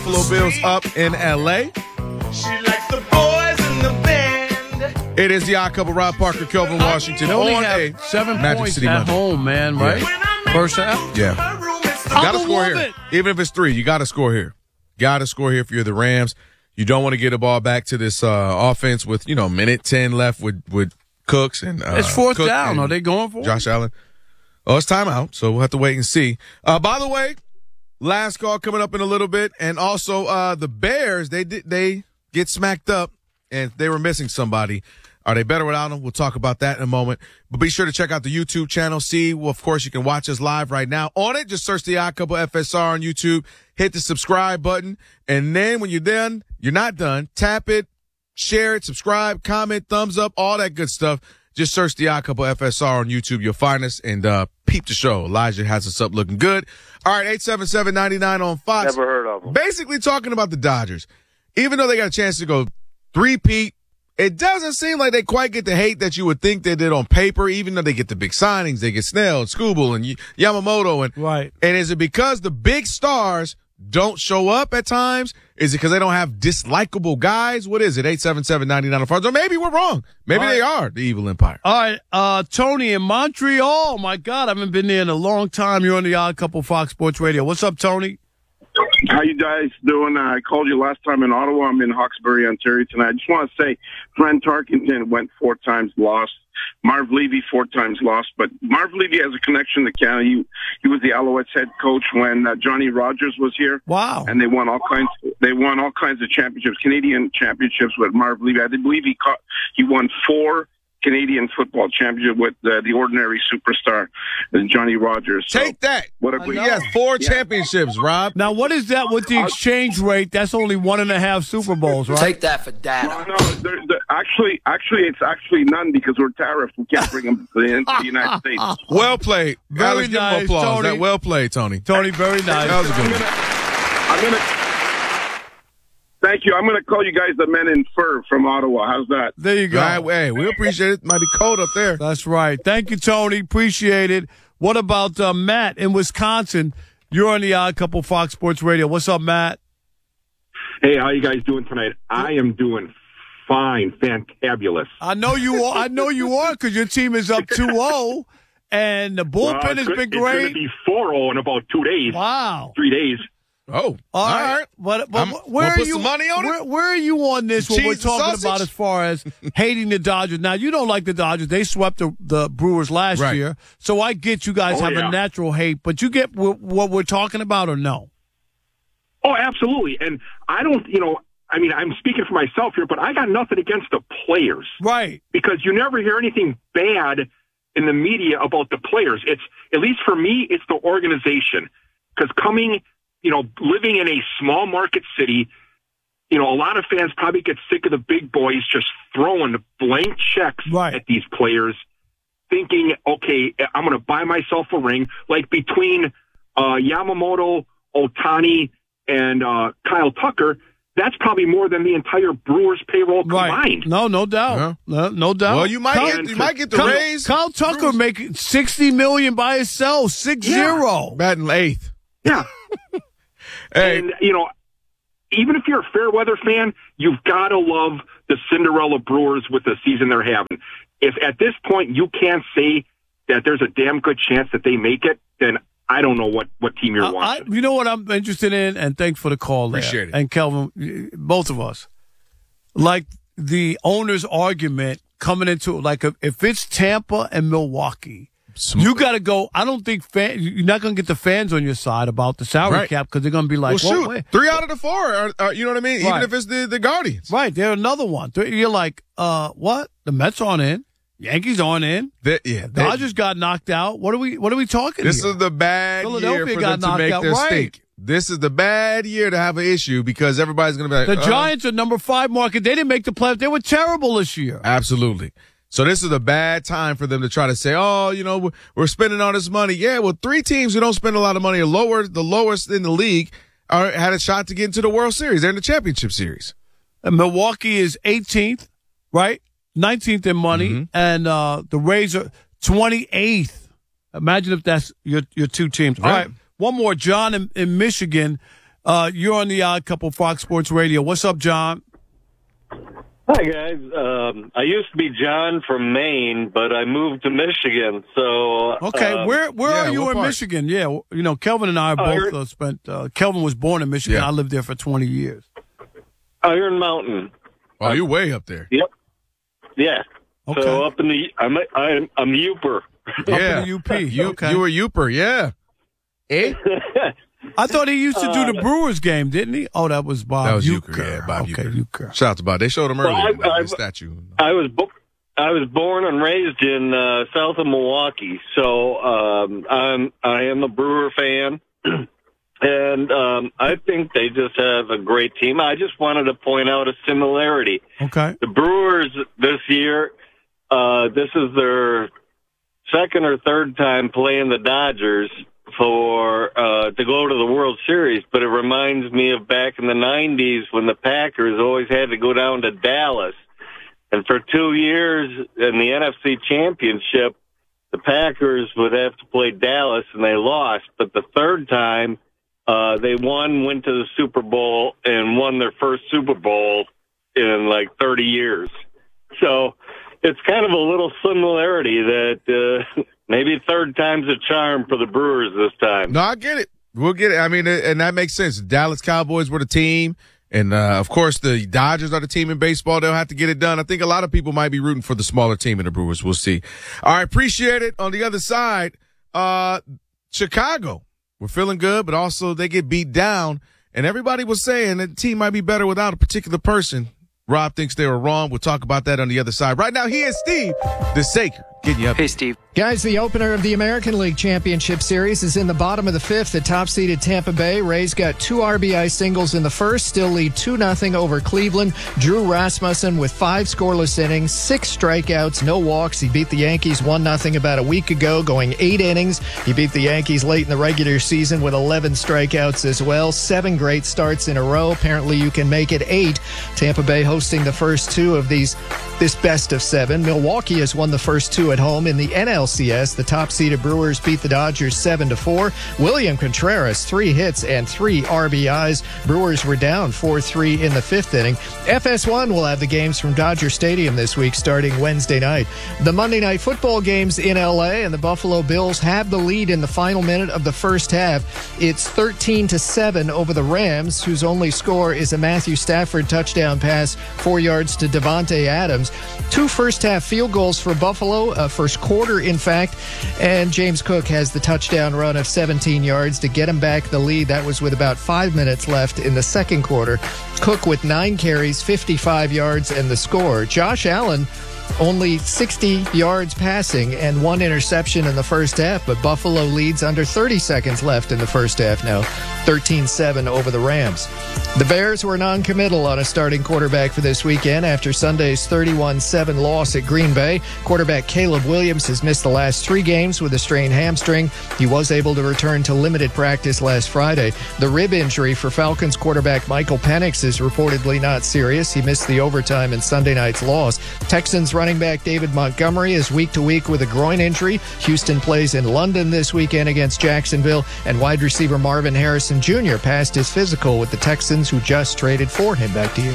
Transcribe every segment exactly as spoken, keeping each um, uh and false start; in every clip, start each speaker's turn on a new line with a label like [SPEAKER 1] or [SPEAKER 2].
[SPEAKER 1] Buffalo Bills up in L A.
[SPEAKER 2] She likes the boys in the band.
[SPEAKER 1] It is the Odd Couple, Rob Parker, Kelvin Washington.
[SPEAKER 3] They only
[SPEAKER 1] on
[SPEAKER 3] have
[SPEAKER 1] a
[SPEAKER 3] seven
[SPEAKER 1] Magic
[SPEAKER 3] points
[SPEAKER 1] City
[SPEAKER 3] at
[SPEAKER 1] Monday.
[SPEAKER 3] home, man, right?
[SPEAKER 1] Yeah.
[SPEAKER 3] First half?
[SPEAKER 1] Yeah. Got to score here.
[SPEAKER 3] it.
[SPEAKER 1] Even if it's three, you got to score here. Got to score here if you're the Rams. You don't want to get the ball back to this uh, offense with, you know, minute ten left with, with Cooks and uh,
[SPEAKER 3] It's fourth
[SPEAKER 1] Cook
[SPEAKER 3] down.
[SPEAKER 1] and
[SPEAKER 3] Are they going for it?
[SPEAKER 1] Josh Allen? Oh, it's timeout, so we'll have to wait and see. Uh, by the way, last call coming up in a little bit, and also uh, the Bears, they did they get smacked up, and they were missing somebody. Are they better without them? We'll talk about that in a moment. But be sure to check out the YouTube channel. See, well, of course, you can watch us live right now. On it, just search the Odd Couple F S R on YouTube. Hit the subscribe button. And then when you're done, you're not done. Tap it, share it, subscribe, comment, thumbs up, all that good stuff. Just search the Odd Couple F S R on YouTube. You'll find us and uh, peep the show. Elijah has us up looking good. All right, eight seven seven, nine nine on Fox.
[SPEAKER 4] Never heard of them.
[SPEAKER 1] Basically talking about the Dodgers. Even though they got a chance to go three-peat, it doesn't seem like they quite get the hate that you would think they did on paper, even though they get the big signings. They get Snell and Scooble and Yamamoto. And,
[SPEAKER 3] Right.
[SPEAKER 1] and is it because the big stars don't show up at times? Is it because they don't have dislikable guys? What is it? eight seven seven, nine nine on Fox. Or maybe we're wrong. Maybe
[SPEAKER 3] All right.
[SPEAKER 1] they are the evil empire.
[SPEAKER 3] All right, uh, Tony in Montreal. My God, I haven't been there in a long time. You're on the Odd Couple Fox Sports Radio. What's up, Tony?
[SPEAKER 4] How you guys doing? Uh, I called you last time in Ottawa. I'm in Hawkesbury, Ontario tonight. I just want to say, Brent Tarkenton went four times lost. Marv Levy four times lost, but Marv Levy has a connection to Canada. He, he was the Alouettes head coach when uh, Johnny Rogers was here.
[SPEAKER 3] Wow.
[SPEAKER 4] And they won all kinds. They won all kinds of championships, Canadian championships with Marv Levy. I believe he caught, he won four Canadian football championship with uh, the ordinary superstar uh, Johnny Rogers. So,
[SPEAKER 1] Take that.
[SPEAKER 4] What a
[SPEAKER 1] He
[SPEAKER 4] great
[SPEAKER 1] has four
[SPEAKER 4] Yeah.
[SPEAKER 1] championships, Rob.
[SPEAKER 3] Now, what is that with the exchange rate? That's only one and a half Super Bowls, right?
[SPEAKER 5] Take that for data.
[SPEAKER 4] No, no, they're, they're, actually, actually, it's actually none because we're tariffed. We can't bring them to the, into the United States.
[SPEAKER 1] Well played.
[SPEAKER 3] Very
[SPEAKER 1] Alex, give him
[SPEAKER 3] nice,
[SPEAKER 1] applause.
[SPEAKER 3] Tony.
[SPEAKER 1] That well played, Tony.
[SPEAKER 3] Tony, very nice.
[SPEAKER 1] That was a
[SPEAKER 4] I'm
[SPEAKER 1] good
[SPEAKER 4] gonna,
[SPEAKER 1] one.
[SPEAKER 4] I'm gonna. Thank you. I'm going to call you guys the Men in Fur from Ottawa. How's that?
[SPEAKER 3] There you go.
[SPEAKER 1] All right, hey, we appreciate it. Might be cold up there.
[SPEAKER 3] That's right. Thank you, Tony. Appreciate it. What about uh, Matt in Wisconsin? You're on the Odd Couple Fox Sports Radio. What's up, Matt?
[SPEAKER 6] Hey, how you guys doing tonight? I am doing fine, fantabulous.
[SPEAKER 3] I know you are. I know you are because your team is up two oh, and the bullpen
[SPEAKER 6] Well,
[SPEAKER 3] has
[SPEAKER 6] it's
[SPEAKER 3] been
[SPEAKER 6] It's
[SPEAKER 3] great.
[SPEAKER 6] going to be four oh in about two days,
[SPEAKER 3] Wow.
[SPEAKER 6] three days.
[SPEAKER 1] Oh,
[SPEAKER 3] All right. But, but
[SPEAKER 1] I'm-
[SPEAKER 3] where
[SPEAKER 1] wanna
[SPEAKER 3] are
[SPEAKER 1] put
[SPEAKER 3] you?
[SPEAKER 1] some money on it?
[SPEAKER 3] where, where are you on this? What we're
[SPEAKER 1] Cheese and
[SPEAKER 3] talking
[SPEAKER 1] sausage?
[SPEAKER 3] about as far as hating the Dodgers. Now you don't like the Dodgers. They swept the, the Brewers last
[SPEAKER 1] Right.
[SPEAKER 3] year, so I get you guys
[SPEAKER 6] Oh,
[SPEAKER 3] have
[SPEAKER 6] yeah.
[SPEAKER 3] a natural hate. But you get w- what we're talking about, or no?
[SPEAKER 6] Oh, absolutely. And I don't, you know, I mean, I'm speaking for myself here, but I got nothing against the players
[SPEAKER 3] Right.
[SPEAKER 6] because you never hear anything bad in the media about the players. It's, at least for me, it's the organization. Because coming, you know, living in a small market city, you know, a lot of fans probably get sick of the big boys just throwing blank checks
[SPEAKER 3] Right.
[SPEAKER 6] at these players, thinking, okay, I'm going to buy myself a ring. Like between uh, Yamamoto, Ohtani, and uh, Kyle Tucker, that's probably more than the entire Brewers payroll
[SPEAKER 3] Right.
[SPEAKER 6] combined.
[SPEAKER 3] No, no doubt.
[SPEAKER 1] Yeah.
[SPEAKER 3] No, no doubt.
[SPEAKER 1] Well, you might
[SPEAKER 3] Kyle,
[SPEAKER 1] get you might get the
[SPEAKER 3] Kyle,
[SPEAKER 1] Rays.
[SPEAKER 3] Kyle Tucker making sixty million by himself, six
[SPEAKER 6] Yeah.
[SPEAKER 3] zero.
[SPEAKER 1] batting eighth.
[SPEAKER 6] Yeah.
[SPEAKER 1] Hey,
[SPEAKER 6] And, you know, even if you're a fair weather fan, you've got to love the Cinderella Brewers with the season they're having. If at this point you can't say that there's a damn good chance that they make it, then I don't know what, what team you're
[SPEAKER 3] I, I,
[SPEAKER 6] watching.
[SPEAKER 3] you know what I'm interested in, and thanks for the call. there.
[SPEAKER 1] Appreciate it.
[SPEAKER 3] And Kelvin, both of us, like the owner's argument coming into it. Like if, if it's Tampa and Milwaukee, you got to go. I don't think fan, you're not going to get the fans on your side about the salary
[SPEAKER 1] Right.
[SPEAKER 3] cap because they're going to be like,
[SPEAKER 1] well,
[SPEAKER 3] well,
[SPEAKER 1] shoot,
[SPEAKER 3] wait.
[SPEAKER 1] three out of the four. Are, are, you know what I mean?
[SPEAKER 3] Right.
[SPEAKER 1] Even if it's the, the Guardians.
[SPEAKER 3] Right, they're another one. You're like, uh, what? The Mets aren't in. Yankees aren't in.
[SPEAKER 1] They, yeah, they-
[SPEAKER 3] Dodgers got knocked out. What are we? What are we talking?
[SPEAKER 1] This
[SPEAKER 3] here?
[SPEAKER 1] is the bad
[SPEAKER 3] Philadelphia
[SPEAKER 1] year for
[SPEAKER 3] got
[SPEAKER 1] them to
[SPEAKER 3] knocked
[SPEAKER 1] make
[SPEAKER 3] out,
[SPEAKER 1] their
[SPEAKER 3] right.
[SPEAKER 1] stink. This is the bad year to have an issue because everybody's going to be like,
[SPEAKER 3] The
[SPEAKER 1] uh,
[SPEAKER 3] Giants are number five market. They didn't make the playoffs. They were terrible this year.
[SPEAKER 1] Absolutely. So this is a bad time for them to try to say, oh, you know, we're, we're spending all this money. Yeah, well, three teams who don't spend a lot of money are lower, the lowest in the league, are had a shot to get into the World Series. They're in the championship series.
[SPEAKER 3] And Milwaukee is eighteenth, right? nineteenth in money,
[SPEAKER 1] Mm-hmm.
[SPEAKER 3] and uh, the Rays are twenty-eighth. Imagine if that's your your two teams. All
[SPEAKER 1] Right.
[SPEAKER 3] right, one more. John in, in Michigan. Uh, you're on the Odd Couple Fox Sports Radio. What's up, John?
[SPEAKER 5] Hi, guys. Um, I used to be John from Maine, but I moved to Michigan. So
[SPEAKER 3] Okay,
[SPEAKER 5] um,
[SPEAKER 3] where where
[SPEAKER 1] yeah,
[SPEAKER 3] are you
[SPEAKER 1] what
[SPEAKER 3] in
[SPEAKER 1] part?
[SPEAKER 3] Michigan? Yeah, you know, Kelvin and I
[SPEAKER 5] Uh,
[SPEAKER 3] both
[SPEAKER 5] you're-
[SPEAKER 3] uh, spent. Uh, Kelvin was born in Michigan.
[SPEAKER 1] Yeah.
[SPEAKER 3] I lived there for twenty years.
[SPEAKER 5] Iron Mountain.
[SPEAKER 1] Oh, you're way up there.
[SPEAKER 5] Yep. Yeah.
[SPEAKER 3] Okay.
[SPEAKER 5] So up in the, I'm I'm I'm Uper.
[SPEAKER 1] Yeah.
[SPEAKER 3] in the U P.
[SPEAKER 1] You,
[SPEAKER 3] Okay.
[SPEAKER 1] you were Uper, yeah. Eh?
[SPEAKER 3] I thought he used to do the Brewers game, didn't he? Oh, that was Bob.
[SPEAKER 1] That was
[SPEAKER 3] Euchre.
[SPEAKER 1] Euchre, yeah, Bob
[SPEAKER 3] Okay,
[SPEAKER 1] Euchre.
[SPEAKER 3] Euchre.
[SPEAKER 1] Shout out to Bob. They showed him
[SPEAKER 5] Well,
[SPEAKER 1] earlier.
[SPEAKER 5] I-
[SPEAKER 1] the
[SPEAKER 5] I-
[SPEAKER 1] statue.
[SPEAKER 5] I was bo- I was born and raised in uh, south of Milwaukee, so um, I'm I am a Brewer fan, and um, I think they just have a great team. I just wanted to point out a similarity.
[SPEAKER 3] Okay.
[SPEAKER 5] The Brewers this year, uh, this is their second or third time playing the Dodgers for uh, to go to the World Series, but it reminds me of back in the nineties when the Packers always had to go down to Dallas. And for two years in the N F C Championship, the Packers would have to play Dallas, and they lost. But the third time, uh, they won, went to the Super Bowl, and won their first Super Bowl in like thirty years. So it's kind of a little similarity that uh, maybe third time's a charm for the Brewers this time.
[SPEAKER 1] No, I get it. We'll get it. I mean, and that makes sense. Dallas Cowboys were the team. And, uh, of course, the Dodgers are the team in baseball. They'll have to get it done. I think a lot of people might be rooting for the smaller team in the Brewers. We'll see. All right. Appreciate it. On the other side, uh, Chicago, we're feeling good, but also they get beat down. And everybody was saying that the team might be better without a particular person. Rob thinks they were wrong. We'll talk about that on the other side. Right now, he is Steve DeSaker getting you up.
[SPEAKER 7] Hey, Steve.
[SPEAKER 8] Guys, the opener of the American League Championship Series is in the bottom of the fifth. The top-seeded Tampa Bay Rays got two R B I singles in the first, still lead two nothing over Cleveland. Drew Rasmussen with five scoreless innings, six strikeouts, no walks. He beat the Yankees one nothing about a week ago, going eight innings. He beat the Yankees late in the regular season with eleven strikeouts as well. Seven great starts in a row. Apparently you can make it eight. Tampa Bay hosting the first two of these this best of seven. Milwaukee has won the first two at home in the N L C S. The top-seeded Brewers beat the Dodgers seven to four. William Contreras, three hits and three R B Is. Brewers were down four three in the fifth inning. F S one will have the games from Dodger Stadium this week starting Wednesday night. The Monday Night Football games in L A, and the Buffalo Bills have the lead in the final minute of the first half. It's thirteen to seven over the Rams, whose only score is a Matthew Stafford touchdown pass, four yards to Devontae Adams. Two first-half field goals for Buffalo, uh, first quarter, in fact, and James Cook has the touchdown run of seventeen yards to get him back the lead. That was with about five minutes left in the second quarter. Cook with nine carries, fifty-five yards, and the score. Josh Allen only sixty yards passing and one interception in the first half, but Buffalo leads under thirty seconds left in the first half now, thirteen seven over the Rams. The Bears were non-committal on a starting quarterback for this weekend after Sunday's thirty-one seven loss at Green Bay. Quarterback Caleb Williams has missed the last three games with a strained hamstring. He was able to return to limited practice last Friday. The rib injury for Falcons quarterback Michael Penix is reportedly not serious. He missed the overtime in Sunday night's loss. Texans running back David Montgomery is week to week with a groin injury. Houston plays in London this weekend against Jacksonville, and wide receiver Marvin Harrison Junior passed his physical with the Texans, who just traded for him. Back to you.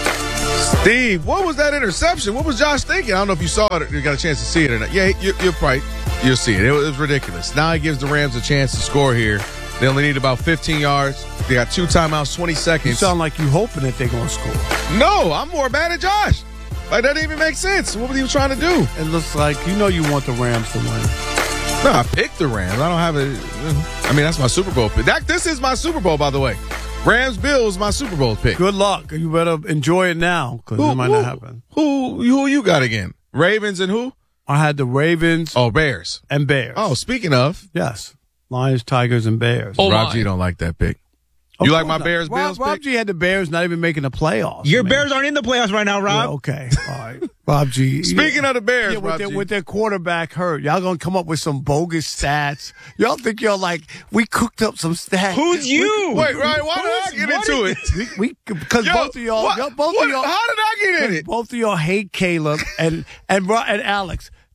[SPEAKER 1] Steve, what was that interception? What was Josh thinking? I don't know if you saw it or you got a chance to see it or not. Yeah, you, you're right. You'll see it. It was, it was ridiculous. Now he gives the Rams a chance to score here. They only need about fifteen yards. They got two timeouts, twenty seconds.
[SPEAKER 3] You sound like you hoping that they're going to score.
[SPEAKER 1] No, I'm more mad at Josh. Like, that didn't even make sense. What was he trying to do?
[SPEAKER 3] It looks like you know you want the Rams to win.
[SPEAKER 1] No, I picked the Rams. I don't have a. I mean, that's my Super Bowl pick. That, this is my Super Bowl, by the way. Rams Bills, my Super Bowl pick.
[SPEAKER 3] Good luck. You better enjoy it now because it might
[SPEAKER 1] who,
[SPEAKER 3] not happen.
[SPEAKER 1] Who who you got again? Ravens and who?
[SPEAKER 3] I had the Ravens.
[SPEAKER 1] Oh, Bears
[SPEAKER 3] and Bears.
[SPEAKER 1] Oh, speaking of,
[SPEAKER 3] yes, Lions, Tigers, and Bears.
[SPEAKER 9] Oh,
[SPEAKER 1] Rob
[SPEAKER 9] my.
[SPEAKER 1] G don't like that pick.
[SPEAKER 3] Of
[SPEAKER 1] You like my
[SPEAKER 3] not.
[SPEAKER 1] Bears
[SPEAKER 3] Rob,
[SPEAKER 1] Bills
[SPEAKER 3] Rob
[SPEAKER 1] pick?
[SPEAKER 3] G had the Bears not even making the playoffs.
[SPEAKER 9] Your
[SPEAKER 3] man.
[SPEAKER 9] Bears aren't in the playoffs right now, Rob.
[SPEAKER 3] Yeah, okay, all right. Rob G.
[SPEAKER 1] Speaking of the Bears,
[SPEAKER 3] yeah, with,
[SPEAKER 1] Rob
[SPEAKER 3] their,
[SPEAKER 1] G.
[SPEAKER 3] with their quarterback hurt, y'all gonna come up with some bogus stats. Y'all think y'all like we cooked up some stats?
[SPEAKER 9] Who's you?
[SPEAKER 1] Wait, Ryan, why did I get into it?
[SPEAKER 3] We, we because
[SPEAKER 1] Yo,
[SPEAKER 3] both of y'all,
[SPEAKER 1] what-
[SPEAKER 3] y'all both
[SPEAKER 1] what-
[SPEAKER 3] of y'all,
[SPEAKER 1] how did I get in it?
[SPEAKER 3] both of y'all hate Caleb and and Ro- and Alex.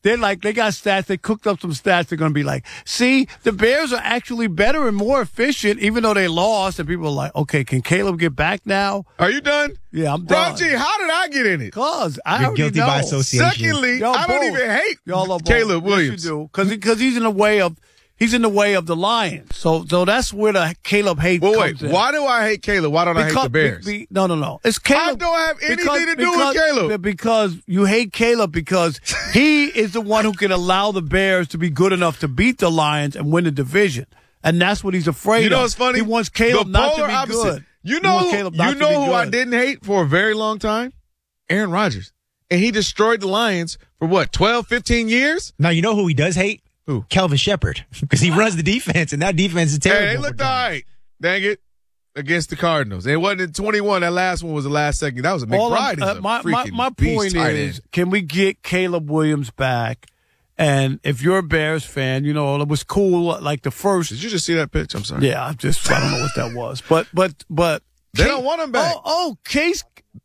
[SPEAKER 3] they're like, they got stats. They cooked up some stats. They're going to be like, see, the Bears are actually better and more efficient, even though they lost. And people are like, okay, can Caleb get back now?
[SPEAKER 1] Are you done?
[SPEAKER 3] Yeah, I'm done.
[SPEAKER 1] Rob G, how did I get in it?
[SPEAKER 3] Cause I
[SPEAKER 9] You're
[SPEAKER 3] already
[SPEAKER 9] guilty
[SPEAKER 3] know.
[SPEAKER 9] by association.
[SPEAKER 1] Secondly,
[SPEAKER 3] Y'all
[SPEAKER 1] I don't
[SPEAKER 3] both.
[SPEAKER 1] even hate
[SPEAKER 3] Y'all are both.
[SPEAKER 1] Caleb Williams.
[SPEAKER 3] Yes, you do. Cause, he, cause he's in the way of, he's in the way of the Lions. So, so that's where the Caleb hate
[SPEAKER 1] Well,
[SPEAKER 3] comes
[SPEAKER 1] wait,
[SPEAKER 3] in.
[SPEAKER 1] why do I hate Caleb? Why don't I hate the Bears?
[SPEAKER 3] Be, be, no, no, no. It's Caleb.
[SPEAKER 1] I don't have anything
[SPEAKER 3] because,
[SPEAKER 1] to do
[SPEAKER 3] because,
[SPEAKER 1] with Caleb.
[SPEAKER 3] Because you hate Caleb because he is the one who can allow the Bears to be good enough to beat the Lions and win the division. And that's what he's afraid of.
[SPEAKER 1] You know what's funny?
[SPEAKER 3] He wants Caleb
[SPEAKER 1] The
[SPEAKER 3] not to
[SPEAKER 1] polar
[SPEAKER 3] be
[SPEAKER 1] opposite.
[SPEAKER 3] good.
[SPEAKER 1] You
[SPEAKER 3] He
[SPEAKER 1] know,
[SPEAKER 3] wants Caleb not
[SPEAKER 1] you
[SPEAKER 3] to
[SPEAKER 1] know
[SPEAKER 3] be
[SPEAKER 1] who I
[SPEAKER 3] good.
[SPEAKER 1] didn't hate for a very long time? Aaron Rodgers. And he destroyed the Lions for what, twelve, fifteen years?
[SPEAKER 9] Now, you know who he does hate?
[SPEAKER 1] Who?
[SPEAKER 9] Kelvin Shepard. Because he runs the defense, and that defense is terrible.
[SPEAKER 1] Hey, they looked all right. Dang it. Against the Cardinals. And it wasn't in twenty-one. That last one was the last second. That was a
[SPEAKER 3] All
[SPEAKER 1] McBride.
[SPEAKER 3] I'm-
[SPEAKER 1] is
[SPEAKER 3] uh,
[SPEAKER 1] a
[SPEAKER 3] my, my,
[SPEAKER 1] freaking
[SPEAKER 3] my
[SPEAKER 1] beast
[SPEAKER 3] point
[SPEAKER 1] tight
[SPEAKER 3] is,
[SPEAKER 1] end.
[SPEAKER 3] can we get Caleb Williams back? And if you're a Bears fan, you know, it was cool, like the first.
[SPEAKER 1] Did you just see that pitch? I'm sorry.
[SPEAKER 3] Yeah, I just, I don't know what that was. But, but, but.
[SPEAKER 1] They
[SPEAKER 3] Case-
[SPEAKER 1] don't want him back.
[SPEAKER 3] Oh, oh, Case.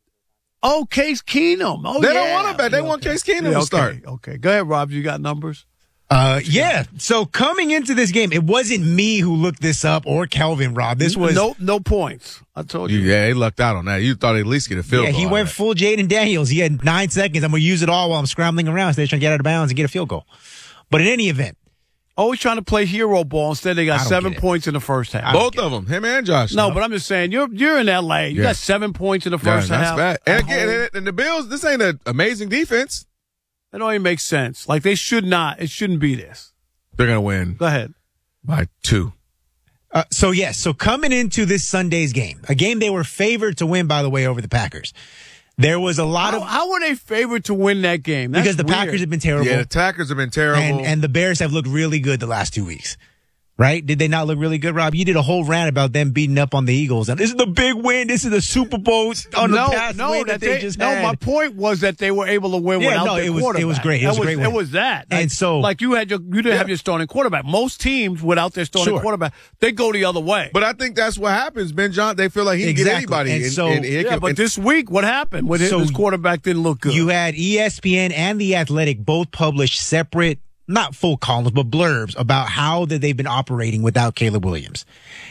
[SPEAKER 3] Oh, Case Keenum. Oh,
[SPEAKER 1] They
[SPEAKER 3] yeah.
[SPEAKER 1] don't want him back. They want Case Keenum
[SPEAKER 3] Yeah,
[SPEAKER 1] to
[SPEAKER 3] okay,
[SPEAKER 1] start.
[SPEAKER 3] Okay. Go ahead, Rob. You got numbers?
[SPEAKER 9] Uh, yeah. So coming into this game, it wasn't me who looked this up or Kelvin, Rob. This was.
[SPEAKER 3] no, no points. I told you.
[SPEAKER 1] Yeah, he lucked out on that. You thought he'd at least get a field
[SPEAKER 9] Yeah,
[SPEAKER 1] goal.
[SPEAKER 9] he
[SPEAKER 1] out
[SPEAKER 9] went
[SPEAKER 1] of that.
[SPEAKER 9] full Jaden Daniels. He had nine seconds. I'm going to use it all while I'm scrambling around instead of trying to get out of bounds and get a field goal. But in any event,
[SPEAKER 3] Always trying to play hero ball. Instead, they
[SPEAKER 9] I
[SPEAKER 3] got
[SPEAKER 9] don't
[SPEAKER 3] seven
[SPEAKER 9] get it.
[SPEAKER 3] points in the first half.
[SPEAKER 1] Both of them, him and Josh.
[SPEAKER 3] No, but I'm just saying, you're you're in L A. You
[SPEAKER 1] Yeah.
[SPEAKER 3] got seven points in the
[SPEAKER 1] Yeah,
[SPEAKER 3] first
[SPEAKER 1] that's
[SPEAKER 3] half.
[SPEAKER 1] bad. And
[SPEAKER 3] At
[SPEAKER 1] again,
[SPEAKER 3] home.
[SPEAKER 1] and- and the Bills, this ain't an amazing defense.
[SPEAKER 3] That don't even make sense. Like, they should not. It shouldn't be this.
[SPEAKER 1] They're going to win
[SPEAKER 3] Go ahead.
[SPEAKER 1] by two.
[SPEAKER 9] Uh, so yes, so coming into this Sunday's game, a game they were favored to win, by the way, over the Packers. There was a lot
[SPEAKER 3] How,
[SPEAKER 9] of
[SPEAKER 3] how were they favored to win that game? That's
[SPEAKER 9] because the
[SPEAKER 3] weird.
[SPEAKER 9] Packers have been terrible,
[SPEAKER 1] Yeah, the Tackers have been terrible.
[SPEAKER 9] and and the Bears have looked really good the last two weeks. Right? Did they not look really good, Rob? You did a whole rant about them beating up on the Eagles, and this is the big win. This is the Super Bowl on
[SPEAKER 3] no,
[SPEAKER 9] the past
[SPEAKER 3] no,
[SPEAKER 9] win that,
[SPEAKER 3] that
[SPEAKER 9] they,
[SPEAKER 3] they,
[SPEAKER 9] just
[SPEAKER 3] no.
[SPEAKER 9] had.
[SPEAKER 3] My point was that they were able to win
[SPEAKER 9] Yeah,
[SPEAKER 3] without
[SPEAKER 9] no,
[SPEAKER 3] their
[SPEAKER 9] it was- it
[SPEAKER 3] quarterback.
[SPEAKER 9] was great. It was
[SPEAKER 3] that
[SPEAKER 9] a great
[SPEAKER 3] It
[SPEAKER 9] win.
[SPEAKER 3] was that.
[SPEAKER 9] And
[SPEAKER 3] Like-
[SPEAKER 9] so-
[SPEAKER 3] like you had your, you didn't have your starting quarterback. Most teams without their starting
[SPEAKER 9] Sure.
[SPEAKER 3] quarterback, they go the other way.
[SPEAKER 1] But I think that's what happens. Ben John, they feel like he can
[SPEAKER 9] Exactly.
[SPEAKER 1] get anybody.
[SPEAKER 9] And so-
[SPEAKER 1] and he
[SPEAKER 3] yeah,
[SPEAKER 1] can-
[SPEAKER 3] but
[SPEAKER 1] and-
[SPEAKER 3] this week, what happened? When
[SPEAKER 9] So
[SPEAKER 3] his quarterback didn't look good.
[SPEAKER 9] You had E S P N and The Athletic both publish separate, not full columns, but blurbs about how that they've been operating without Caleb Williams.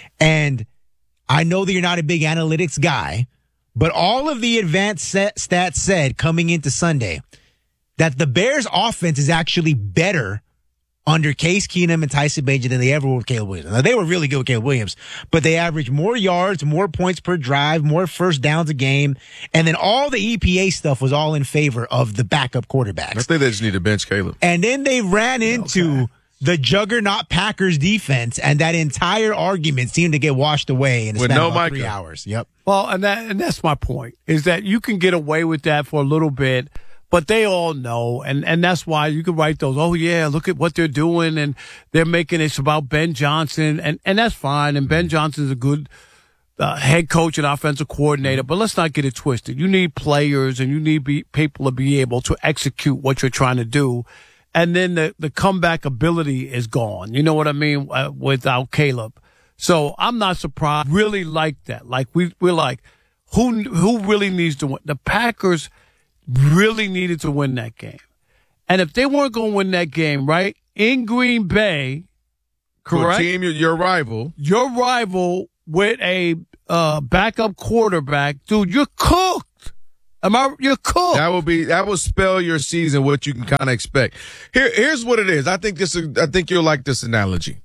[SPEAKER 9] And I know that you're not a big analytics guy, but all of the advanced set stats said coming into Sunday that the Bears offense is actually better under Case Keenum and Tyson Bagent than they ever were with Caleb Williams. Now, they were really good with Caleb Williams, but they averaged more yards, more points per drive, more first downs a game, and then all the E P A stuff was all in favor of the backup
[SPEAKER 1] I
[SPEAKER 9] quarterbacks.
[SPEAKER 1] think they just need to bench Caleb.
[SPEAKER 9] And then they ran into the juggernaut Packers defense, and that entire argument seemed to get washed away in a
[SPEAKER 1] With
[SPEAKER 9] span
[SPEAKER 1] no
[SPEAKER 9] of about
[SPEAKER 1] Micah.
[SPEAKER 9] three hours. Yep.
[SPEAKER 3] Well, and that and that's my point, is that you can get away with that for a little bit, but they all know, and, and that's why you can write those, oh, yeah, look at what they're doing, and they're making it about Ben Johnson, and, and that's fine, and Ben Johnson's a good uh, head coach and offensive coordinator, but let's not get it twisted. You need players, and you need be, people to be able to execute what you're trying to do, and then the, the comeback ability is gone. You know what I mean? Uh, without Caleb. So I'm not surprised. Really like that. Like we, we're like, who, who really needs to win? The Packers really needed to win that game. And if they weren't going to win that game, right, in Green Bay,
[SPEAKER 1] For a
[SPEAKER 3] correct?
[SPEAKER 1] team, your, your rival.
[SPEAKER 3] Your rival with a uh, backup quarterback, dude, you're cooked. Am I? You're cooked.
[SPEAKER 1] That will be that will spell your season. What you can kind of expect. Here, here's what it is. I think this. I think you'll like this analogy.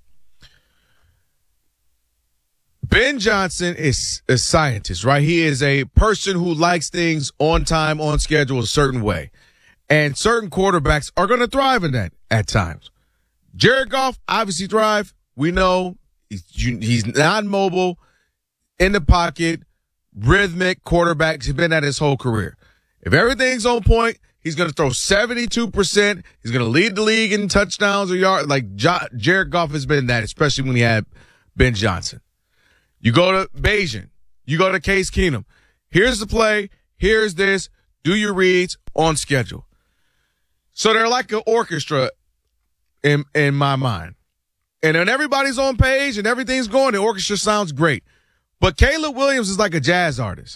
[SPEAKER 1] Ben Johnson is a scientist, right? He is a person who likes things on time, on schedule, a certain way, and certain quarterbacks are going to thrive in that at times. Jared Goff obviously thrive. We know he's he's non-mobile, in the pocket, rhythmic quarterback. He's been at his whole career. If everything's on point, he's going to throw seventy-two percent. He's going to lead the league in touchdowns or yards. Like jo- Jared Goff has been that, especially when he had Ben Johnson. You go to Bayesian. You go to Case Keenum. Here's the play. Here's this. Do your reads on schedule. So they're like an orchestra in in my mind. And when everybody's on page and everything's going, the orchestra sounds great. But Caleb Williams is like a jazz artist.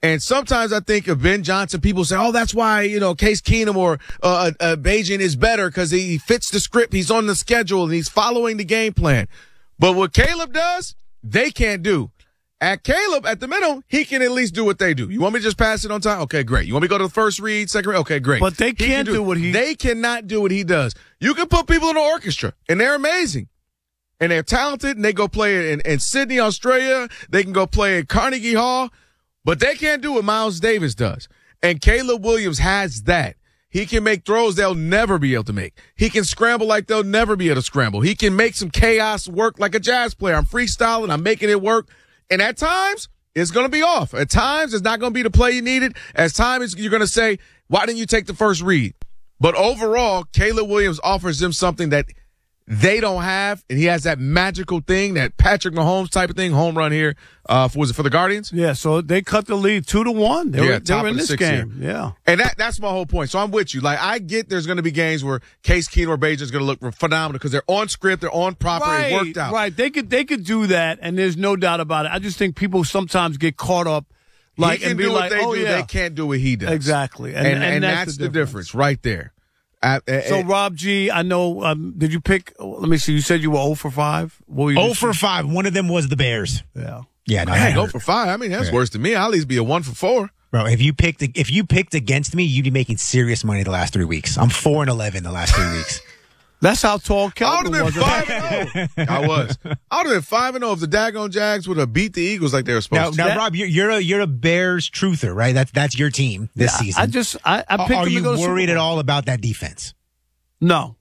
[SPEAKER 1] And sometimes I think of Ben Johnson, people say, oh, that's why, you know, Case Keenum or uh, uh, Bajan is better because he fits the script. He's on the schedule and he's following the game plan. But what Caleb does, they can't do. At Caleb, at the minimum, he can at least do what they do. You want me to just pass it on time? Okay, great. You want me to go to the first read, second read? Okay, great.
[SPEAKER 3] But they
[SPEAKER 1] He
[SPEAKER 3] can't
[SPEAKER 1] can
[SPEAKER 3] do what he-
[SPEAKER 1] They cannot do what he does. You can put people in the orchestra, and they're amazing. And they're talented, and they go play in, in Sydney, Australia. They can go play at Carnegie Hall. But they can't do what Miles Davis does. And Caleb Williams has that. He can make throws they'll never be able to make. He can scramble like they'll never be able to scramble. He can make some chaos work like a jazz player. I'm freestyling. I'm making it work. And at times, it's going to be off. At times, it's not going to be the play you needed. At times, you're going to say, why didn't you take the first read? But overall, Caleb Williams offers them something that they don't have, and he has that magical thing, that Patrick Mahomes type of thing, home run here. Uh, for, was it for the Guardians?
[SPEAKER 3] Yeah, so they cut the lead two to one. They
[SPEAKER 1] Yeah,
[SPEAKER 3] were, they
[SPEAKER 1] top
[SPEAKER 3] were
[SPEAKER 1] of
[SPEAKER 3] in
[SPEAKER 1] the
[SPEAKER 3] this
[SPEAKER 1] six
[SPEAKER 3] game.
[SPEAKER 1] here.
[SPEAKER 3] Yeah.
[SPEAKER 1] And that that's my whole point. So I'm with you. Like, I get there's going to be games where Case Keenum or Bajan is going to look phenomenal because they're on script, they're on proper,
[SPEAKER 3] Right,
[SPEAKER 1] it worked out.
[SPEAKER 3] right. They could they could do that, and there's no doubt about it. I just think people sometimes get caught up, like
[SPEAKER 1] he can
[SPEAKER 3] and be
[SPEAKER 1] do
[SPEAKER 3] like,
[SPEAKER 1] what they
[SPEAKER 3] oh
[SPEAKER 1] do.
[SPEAKER 3] yeah,
[SPEAKER 1] They can't do what he does.
[SPEAKER 3] exactly,
[SPEAKER 1] And, and, that's, the, difference. right there. I, I,
[SPEAKER 3] So,
[SPEAKER 1] I-
[SPEAKER 3] Rob G, I know. Um, did you pick? Let me see. You said you were zero for five. What were you?
[SPEAKER 9] Oh for five. One of them was the Bears.
[SPEAKER 3] Yeah.
[SPEAKER 9] Yeah, no,
[SPEAKER 1] I
[SPEAKER 9] that
[SPEAKER 1] ain't go
[SPEAKER 9] hurt.
[SPEAKER 1] for five. I mean, that's
[SPEAKER 9] Yeah.
[SPEAKER 1] worse than me. I'll at least be a one for four.
[SPEAKER 9] Bro, if you picked if you picked against me, you'd be making serious money the last three weeks. I'm four and eleven the last three weeks.
[SPEAKER 3] That's how tall
[SPEAKER 1] I would
[SPEAKER 3] Kelvin
[SPEAKER 1] have
[SPEAKER 3] was.
[SPEAKER 1] been five and oh. I was. I would have been five and oh if the daggone Jags would have beat the Eagles like they were supposed
[SPEAKER 9] Now,
[SPEAKER 1] to.
[SPEAKER 9] now Rob, you're, you're a you're a Bears truther, right? That's that's your team this
[SPEAKER 3] Yeah,
[SPEAKER 9] season.
[SPEAKER 3] I just I, I picked
[SPEAKER 9] Are
[SPEAKER 3] them to
[SPEAKER 9] you
[SPEAKER 3] go to Super
[SPEAKER 9] worried at
[SPEAKER 3] Bowl.
[SPEAKER 9] all about that defense?
[SPEAKER 3] No.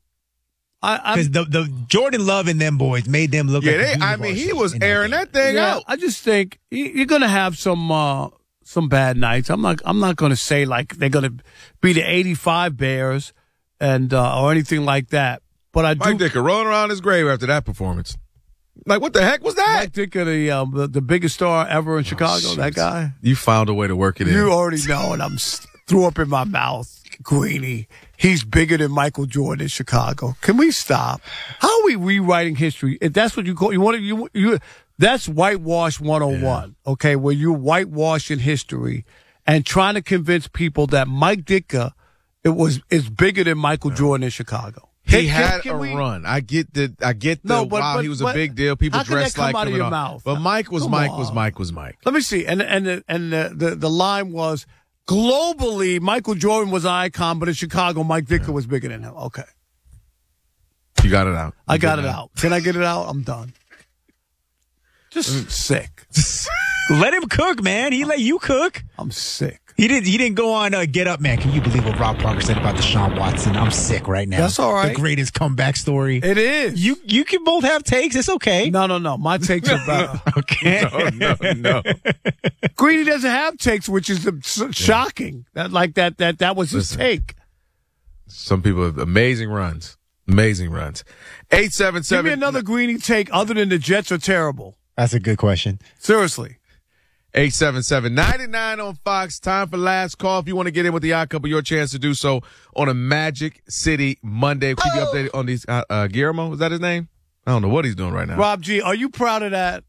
[SPEAKER 3] I, I
[SPEAKER 9] Because the the Jordan Love and them boys made them look
[SPEAKER 1] Yeah,
[SPEAKER 9] like
[SPEAKER 1] they,
[SPEAKER 9] the
[SPEAKER 1] I mean, he was
[SPEAKER 9] in
[SPEAKER 1] airing
[SPEAKER 9] game.
[SPEAKER 1] that thing
[SPEAKER 3] yeah,
[SPEAKER 1] out.
[SPEAKER 3] I just think y- you're gonna have some uh, some bad nights. I'm not I'm not gonna say like they're gonna be the eighty-five Bears and uh, or anything like that. But I
[SPEAKER 1] Mike
[SPEAKER 3] do.
[SPEAKER 1] Dicker rolling around his grave after that performance. Like, what the heck was that?
[SPEAKER 3] Mike Dicker, the, um, the the biggest star ever in Chicago.
[SPEAKER 1] shit.
[SPEAKER 3] That guy.
[SPEAKER 1] You found a way to work it in.
[SPEAKER 3] You already know, and I'm s- threw up in my mouth. Greeny, he's bigger than Michael Jordan in Chicago. Can we stop? How are we rewriting history? If that's what you call you want to you you that's whitewash one oh one. Okay, where you're whitewashing history and trying to convince people that Mike Ditka it was is bigger than Michael Jordan in Chicago.
[SPEAKER 1] He
[SPEAKER 3] Can-
[SPEAKER 1] had
[SPEAKER 3] can
[SPEAKER 1] a
[SPEAKER 3] we-
[SPEAKER 1] run. I get the. I get the.
[SPEAKER 3] No, but-
[SPEAKER 1] wow,
[SPEAKER 3] but-
[SPEAKER 1] he was
[SPEAKER 3] but
[SPEAKER 1] a big deal. People
[SPEAKER 3] how can that
[SPEAKER 1] dressed
[SPEAKER 3] come
[SPEAKER 1] like
[SPEAKER 3] out of
[SPEAKER 1] him
[SPEAKER 3] your
[SPEAKER 1] and all.
[SPEAKER 3] mouth?
[SPEAKER 1] But Mike was
[SPEAKER 3] Come
[SPEAKER 1] Mike was
[SPEAKER 3] on.
[SPEAKER 1] Mike was Mike.
[SPEAKER 3] Let me see. And and the, and the, the the line was globally Michael Jordan was an icon, but in Chicago Mike Ditka was bigger than him. Okay.
[SPEAKER 1] You got it out.
[SPEAKER 3] I
[SPEAKER 1] You
[SPEAKER 3] got
[SPEAKER 1] did
[SPEAKER 3] it
[SPEAKER 1] that.
[SPEAKER 3] out. Can I get it out? I'm done. Just sick.
[SPEAKER 9] Let him cook, man. He let you cook.
[SPEAKER 3] I'm sick.
[SPEAKER 9] He didn't. He didn't go on uh, Get Up, man. Can you believe what Rob Parker said about Deshaun Watson? I'm sick right now.
[SPEAKER 3] That's all right.
[SPEAKER 9] The greatest comeback story.
[SPEAKER 3] It is.
[SPEAKER 9] You you can both have takes. It's okay.
[SPEAKER 3] No, no, no. My takes are better.
[SPEAKER 9] Okay.
[SPEAKER 1] No, no, no.
[SPEAKER 3] Greedy doesn't have takes, which is uh, shocking. That like that that that was his
[SPEAKER 1] Listen.
[SPEAKER 3] take.
[SPEAKER 1] Some people have amazing runs. Amazing runs. Eight seven
[SPEAKER 3] Give
[SPEAKER 1] seven.
[SPEAKER 3] me another Greeny take other than the Jets are terrible.
[SPEAKER 9] That's a good question.
[SPEAKER 3] Seriously.
[SPEAKER 1] eight seven seven, nine nine on Fox. Time for last call. If you want to get in with the Odd Couple, your chance to do so on a Magic City Monday. Keep you updated on these. Uh, uh, Guillermo, is that his name? I don't know what he's doing right now.
[SPEAKER 3] Rob G, are you proud of that?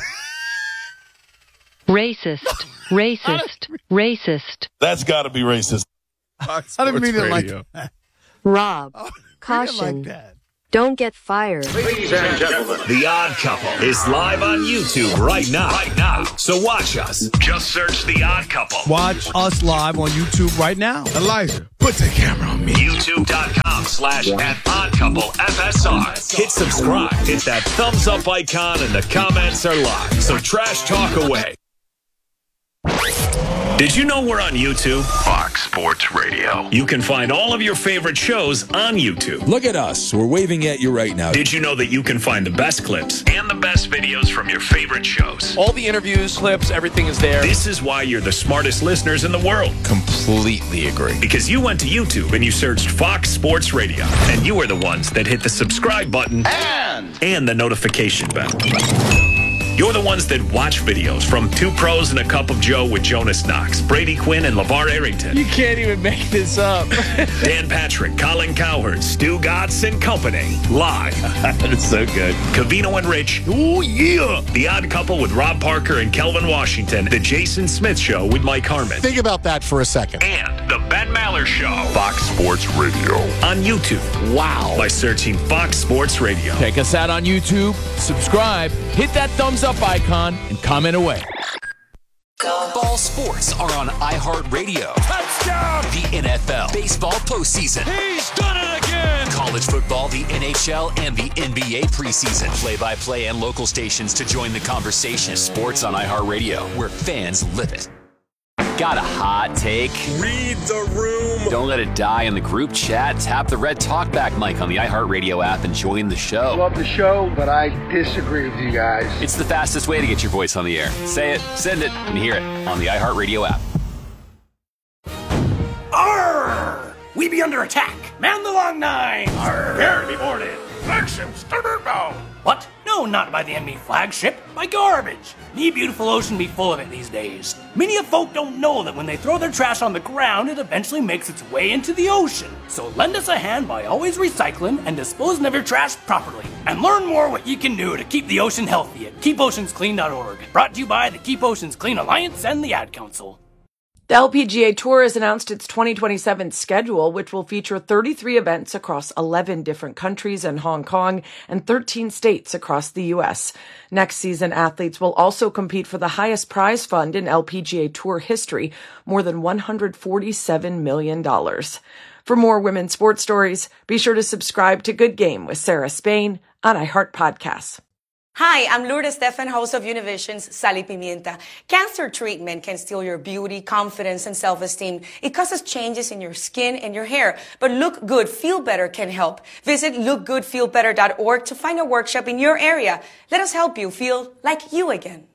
[SPEAKER 7] Racist. Racist. Racist.
[SPEAKER 2] That's got to be racist.
[SPEAKER 1] Fox
[SPEAKER 3] I didn't
[SPEAKER 1] Sports
[SPEAKER 3] mean it like
[SPEAKER 1] Radio.
[SPEAKER 7] Rob.
[SPEAKER 3] I didn't
[SPEAKER 7] Caution.
[SPEAKER 3] like that.
[SPEAKER 7] Don't get fired.
[SPEAKER 10] Ladies and gentlemen, The Odd Couple is live on YouTube right now. Right now. So watch us. Just search The Odd Couple.
[SPEAKER 3] Watch us live on YouTube right now.
[SPEAKER 1] Elijah, put the camera on me.
[SPEAKER 10] YouTube.com slash at Odd Couple F S R. Hit subscribe. Hit that thumbs up icon and the comments are live. So trash talk away. Did you know we're on YouTube? Fox Sports Radio. You can find all of your favorite shows on YouTube.
[SPEAKER 11] Look at us. We're waving at you right now.
[SPEAKER 10] Did you know that you can find the best clips and the best videos from your favorite shows?
[SPEAKER 12] All the interviews, clips, everything is there.
[SPEAKER 10] This is why you're the smartest listeners in the world.
[SPEAKER 11] Completely agree.
[SPEAKER 10] Because you went to YouTube and you searched Fox Sports Radio. And you were the ones that hit the subscribe button
[SPEAKER 2] And
[SPEAKER 10] and the notification bell. You're the ones that watch videos from Two Pros and a Cup of Joe with Jonas Knox, Brady Quinn, and LeVar Arrington.
[SPEAKER 12] You can't even make this up.
[SPEAKER 10] Dan Patrick, Colin Cowherd, Stu Gatz and company. Live. That is so good. Covino and Rich. Oh, yeah. The Odd Couple with Rob Parker and Kelvin Washington. The Jason Smith Show with Mike Harmon.
[SPEAKER 13] Think about that for a second.
[SPEAKER 10] And The Ben Maller Show. Fox Sports Radio. On YouTube.
[SPEAKER 13] Wow.
[SPEAKER 10] By searching Fox Sports Radio.
[SPEAKER 12] Check us out on YouTube. Subscribe. Hit that thumbs up icon and comment away.
[SPEAKER 14] Ball sports are on iHeartRadio. Touchdown! The N F L, baseball postseason. He's done it again! College football, the N H L, and the N B A preseason. Play-by-play and local stations to join the conversation. Sports on iHeartRadio, where fans live it. Got a hot take? Read the room. Don't let it die in the group chat. Tap the red talkback mic on the iHeartRadio app and join the show.
[SPEAKER 15] Love the show, but I disagree with you guys.
[SPEAKER 14] It's the fastest way to get your voice on the air. Say it, send it, and hear it on the iHeartRadio app.
[SPEAKER 16] Arr! We be under attack. Man the long nine. Arr! Prepare to be boarded. Flagship starboard bow. What? No, not by the enemy flagship. By garbage. Me beautiful ocean be full of it these days. Many of folk don't know that when they throw their trash on the ground, it eventually makes its way into the ocean. So lend us a hand by always recycling and disposing of your trash properly. And learn more what you can do to keep the ocean healthy at keep oceans clean dot org. Brought to you by the Keep Oceans Clean Alliance and the Ad Council.
[SPEAKER 17] The L P G A Tour has announced its twenty twenty-seven schedule, which will feature thirty-three events across eleven different countries and Hong Kong and thirteen states across the U S. Next season, athletes will also compete for the highest prize fund in L P G A Tour history, more than one hundred forty-seven million dollars. For more women's sports stories, be sure to subscribe to Good Game with Sarah Spain on iHeart Podcasts.
[SPEAKER 18] Hi, I'm Lourdes Stefan, host of Univision's Sal y Pimienta. Cancer treatment can steal your beauty, confidence, and self-esteem. It causes changes in your skin and your hair. But Look Good, Feel Better can help. Visit look good feel better dot org to find a workshop in your area. Let us help you feel like you again.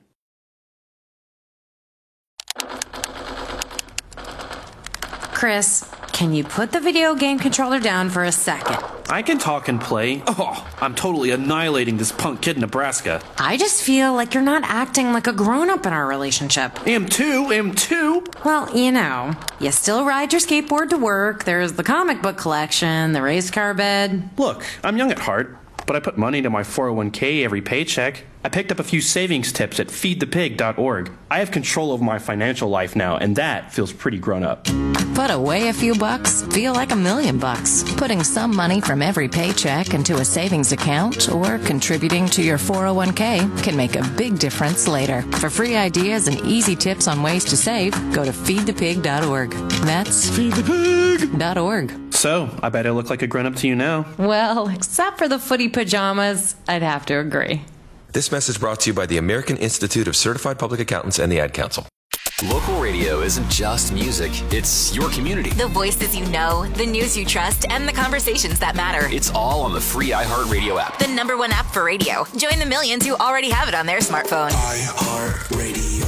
[SPEAKER 19] Chris, can you put the video game controller down for a second?
[SPEAKER 20] I can talk and play. Oh, I'm totally annihilating this punk kid in Nebraska.
[SPEAKER 19] I just feel like you're not acting like a grown-up in our relationship.
[SPEAKER 20] Am too, am too.
[SPEAKER 19] Well, you know, you still ride your skateboard to work, there's the comic book collection, the race car bed.
[SPEAKER 20] Look, I'm young at heart, but I put money into my four oh one k every paycheck. I picked up a few savings tips at feed the pig dot org. I have control over my financial life now, and that feels pretty grown up.
[SPEAKER 19] Put away a few bucks, feel like a million bucks. Putting some money from every paycheck into a savings account or contributing to your four oh one k can make a big difference later. For free ideas and easy tips on ways to save, go to feed the pig dot org. That's feed the pig dot org.
[SPEAKER 20] So, I bet I look like a grown up to you now.
[SPEAKER 19] Well, except for the footy pajamas, I'd have to agree.
[SPEAKER 21] This message brought to you by the American Institute of Certified Public Accountants and the Ad Council.
[SPEAKER 14] Local radio isn't just music, it's your community.
[SPEAKER 22] The voices you know, the news you trust, and the conversations that matter.
[SPEAKER 14] It's all on the free iHeartRadio app.
[SPEAKER 22] The number one app for radio. Join the millions who already have it on their smartphone.
[SPEAKER 23] iHeartRadio.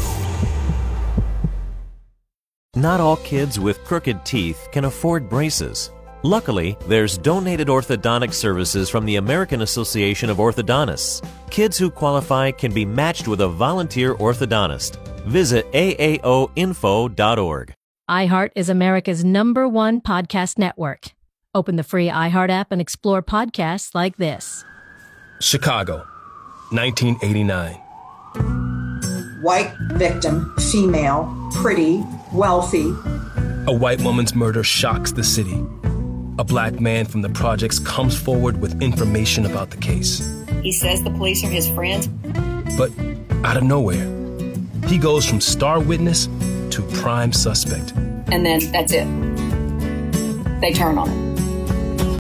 [SPEAKER 23] Not all kids with crooked teeth can afford braces. Luckily, there's donated orthodontic services from the American Association of Orthodontists. Kids who qualify can be matched with a volunteer orthodontist. Visit A A O info dot org.
[SPEAKER 24] iHeart is America's number one podcast network. Open the free iHeart app and explore podcasts like this.
[SPEAKER 25] Chicago, nineteen eighty-nine.
[SPEAKER 26] White victim, female, pretty, wealthy.
[SPEAKER 25] A white woman's murder shocks the city. A black man from the projects comes forward with information about the case.
[SPEAKER 27] He says the police are his friends.
[SPEAKER 25] But out of nowhere, he goes from star witness to prime suspect.
[SPEAKER 27] And then that's it. They turn on him.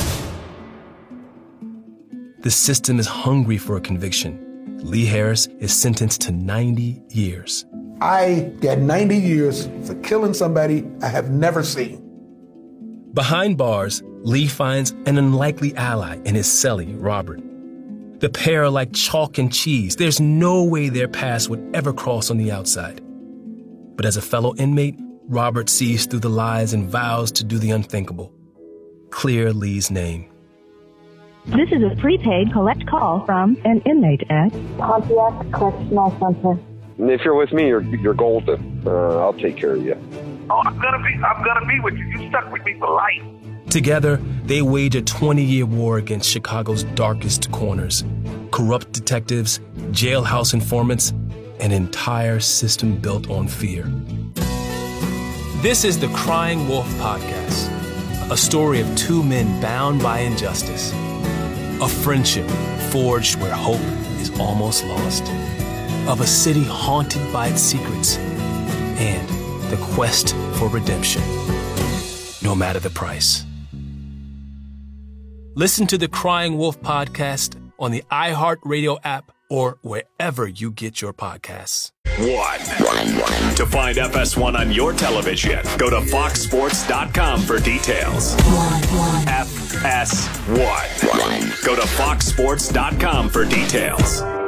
[SPEAKER 25] The system is hungry for a conviction. Lee Harris is sentenced to ninety years.
[SPEAKER 28] I get ninety years for killing somebody I have never seen.
[SPEAKER 25] Behind bars, Lee finds an unlikely ally in his cellie, Robert. The pair are like chalk and cheese. There's no way their paths would ever cross on the outside. But as a fellow inmate, Robert sees through the lies and vows to do the unthinkable. Clear Lee's name.
[SPEAKER 3] This is a prepaid collect call from an inmate at
[SPEAKER 4] Pontiac Correctional Center.
[SPEAKER 5] If you're with me, you're you're golden. Uh, I'll take care of you.
[SPEAKER 6] Oh, I'm gonna be I'm gonna be with you. You stuck with me for life.
[SPEAKER 25] Together, they wage a twenty-year war against Chicago's darkest corners. Corrupt detectives, jailhouse informants, an entire system built on fear. This is the Crying Wolf Podcast, a story of two men bound by injustice, a friendship forged where hope is almost lost, of a city haunted by its secrets, and the quest for redemption, no matter the price. Listen to the Crying Wolf Podcast on the iHeartRadio app or wherever you get your podcasts.
[SPEAKER 10] One. To find F S one on your television, go to fox sports dot com for details. F S one. Go to fox sports dot com for details.